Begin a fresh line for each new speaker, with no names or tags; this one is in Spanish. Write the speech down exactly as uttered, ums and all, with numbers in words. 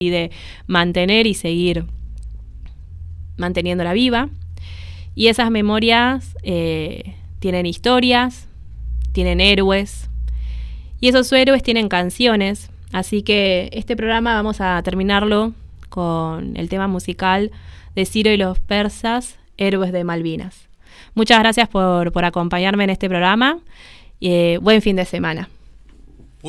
y de mantener y seguir manteniéndola viva. Y esas memorias eh, tienen historias, tienen héroes, y esos héroes tienen canciones. Así que este programa vamos a terminarlo con el tema musical de Ciro y los persas, Héroes de Malvinas. Muchas gracias por, por acompañarme en este programa y eh, buen fin de semana.